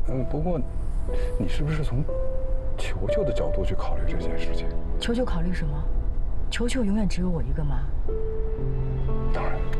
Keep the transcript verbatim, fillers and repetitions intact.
嗯，不过，你是不是从球球的角度去考虑这件事情？ 球球考虑什么？球球永远只有我一个妈。 当然。